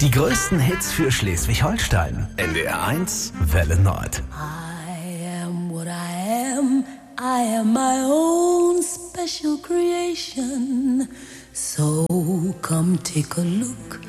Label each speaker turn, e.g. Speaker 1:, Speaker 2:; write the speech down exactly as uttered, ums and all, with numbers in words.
Speaker 1: Die größten Hits für Schleswig-Holstein. N D R eins Welle Nord.
Speaker 2: I am what I am. I am my own special creation. So come take a look